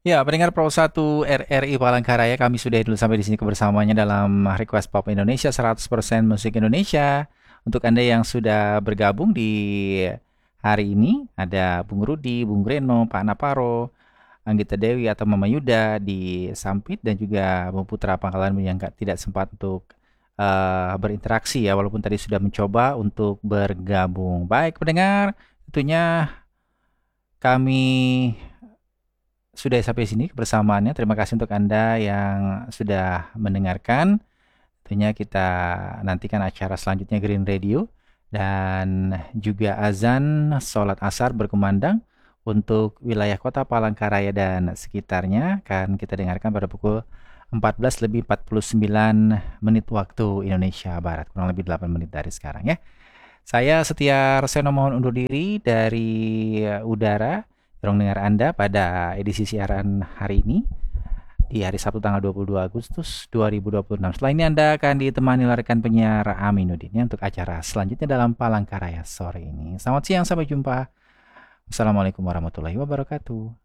Ya, pendengar Pro 1 RRI Palangkaraya, kami sudah dulu sampai di sini kebersamaannya dalam Request Pop Indonesia 100% musik Indonesia. Untuk Anda yang sudah bergabung di hari ini, ada Bung Rudi, Bung Reno, Pak Naparo, Anggita Dewi atau Mama Yuda di Sampit dan juga Bung Putra Pangkalan yang tidak sempat untuk berinteraksi ya, walaupun tadi sudah mencoba untuk bergabung. Baik pendengar, tentunya kami sudah sampai sini kebersamaannya. Terima kasih untuk Anda yang sudah mendengarkan. Tentunya kita nantikan acara selanjutnya Green Radio dan juga azan sholat asar berkumandang untuk wilayah kota Palangkaraya dan sekitarnya akan kita dengarkan pada pukul 14 lebih 49 menit waktu Indonesia Barat, kurang lebih 8 menit dari sekarang ya. Saya Setia Reseno mohon undur diri dari udara ruang dengar Anda pada edisi siaran hari ini di hari Sabtu tanggal 22 Agustus 2026. Setelah ini Anda akan ditemani oleh rekan penyiar Aminuddin ya, untuk acara selanjutnya dalam Palangkaraya sore ini. Selamat siang, sampai jumpa. Wassalamualaikum warahmatullahi wabarakatuh.